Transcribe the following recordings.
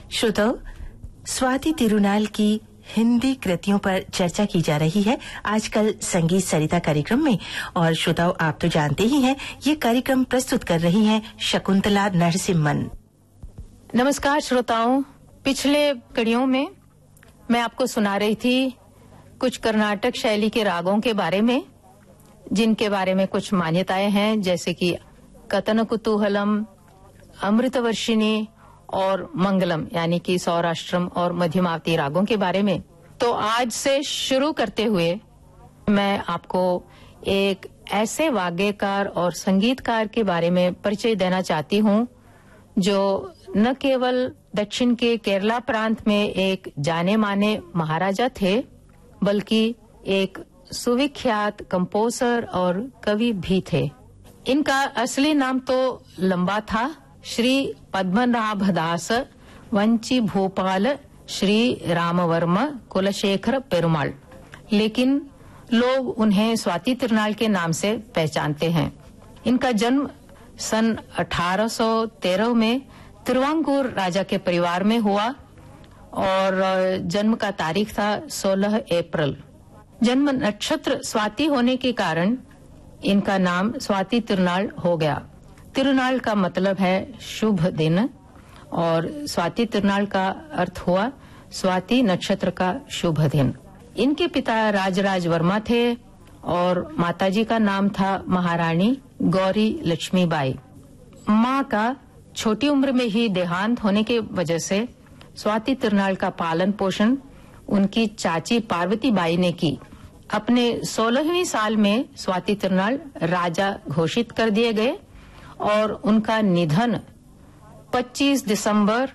श्रोताओं, स्वाति तिरुनाल की हिंदी कृतियों पर चर्चा की जा रही है आजकल संगीत सरिता कार्यक्रम में। और श्रोताओं, आप तो जानते ही हैं, ये कार्यक्रम प्रस्तुत कर रही हैं शकुंतला नरसिम्हन। नमस्कार श्रोताओं, पिछले कड़ियों में मैं आपको सुना रही थी कुछ कर्नाटक शैली के रागों के बारे में, जिनके बारे में कुछ मान्यताएं हैं, जैसे कि कतन कुतूहलम, अमृतवर्षिणी और मंगलम, यानी कि सौराष्ट्रम और मध्यमावती रागों के बारे में। तो आज से शुरू करते हुए मैं आपको एक ऐसे वाद्यकार और संगीतकार के बारे में परिचय देना चाहती हूं जो न केवल दक्षिण के केरला प्रांत में एक जाने माने महाराजा थे, बल्कि एक सुविख्यात कंपोजर और कवि भी थे। इनका असली नाम तो लंबा था, श्री पद्मनाभदास वंची भोपाल श्री रामवर्मा कुलशेखर पेरुमाल, लेकिन लोग उन्हें स्वाति तिरुनाल के नाम से पहचानते हैं। इनका जन्म सन 1813 में तिरुवांकूर राजा के परिवार में हुआ और जन्म का तारीख था 16 अप्रैल। जन्म नक्षत्र स्वाति होने के कारण इनका नाम स्वाति तिरुनाल हो गया। तिरुनाल का मतलब है शुभ दिन और स्वाति तिरुनाल का अर्थ हुआ स्वाति नक्षत्र का शुभ दिन। इनके पिता राजराज वर्मा थे और माताजी का नाम था महारानी गौरी लक्ष्मीबाई। माँ का छोटी उम्र में ही देहांत होने के वजह से स्वाति तिरुनाल का पालन पोषण उनकी चाची पार्वती बाई ने की। अपने 16वीं साल में स्वाति तिरुनाल राजा घोषित कर दिए गए और उनका निधन 25 दिसंबर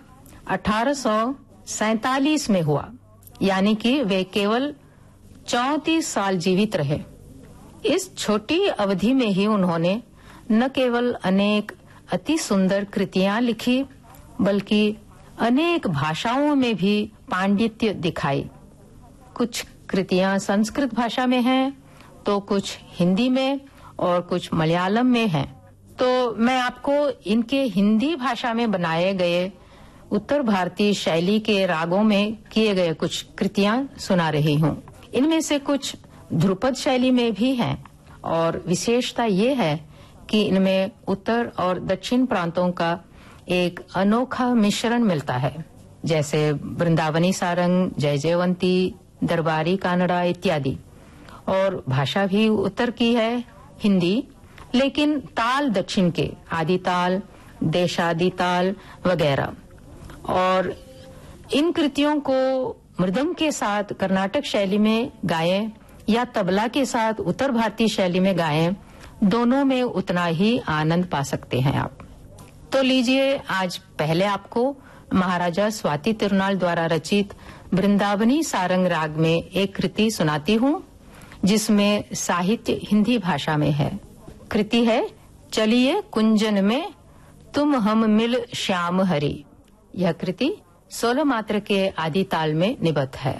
1847 में हुआ, यानी कि वे केवल 34 साल जीवित रहे। इस छोटी अवधि में ही उन्होंने न केवल अनेक अति सुंदर कृतियां लिखी, बल्कि अनेक भाषाओं में भी पांडित्य दिखाई। कुछ कृतियां संस्कृत भाषा में हैं, तो कुछ हिंदी में और कुछ मलयालम में हैं। तो मैं आपको इनके हिंदी भाषा में बनाए गए उत्तर भारतीय शैली के रागों में किए गए कुछ कृतियां सुना रही हूँ। इनमें से कुछ ध्रुपद शैली में भी हैं और विशेषता ये है कि इनमें उत्तर और दक्षिण प्रांतों का एक अनोखा मिश्रण मिलता है, जैसे वृंदावनी सारंग, जय जयवंती, दरबारी कानड़ा इत्यादि। और भाषा भी उत्तर की है हिंदी, लेकिन ताल दक्षिण के, आदि ताल, देशादि ताल वगैरह। और इन कृतियों को मृदंग के साथ कर्नाटक शैली में गाएं या तबला के साथ उत्तर भारतीय शैली में गाएं, दोनों में उतना ही आनंद पा सकते हैं आप। तो लीजिए, आज पहले आपको महाराजा स्वाति तिरुनाल द्वारा रचित वृंदावनी सारंग राग में एक कृति सुनाती हूँ, जिसमें साहित्य हिंदी भाषा में है। कृति है चलिए कुंजन में तुम हम मिल श्याम हरि। यह कृति 16 मात्रा के आदि ताल में निबद्ध है।